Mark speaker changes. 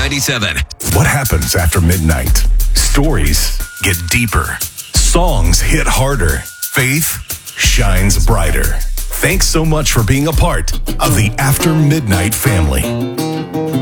Speaker 1: 97.
Speaker 2: What happens after midnight? Stories get deeper. Songs hit harder. Faith shines brighter. Thanks so much for being a part of the After Midnight family.